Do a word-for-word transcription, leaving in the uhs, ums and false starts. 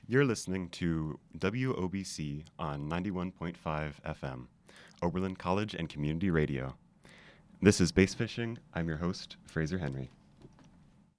You're listening to W O B C on ninety-one point five F M, Oberlin College and Community Radio. This is Bass Fishing. I'm your host, Fraser Henry.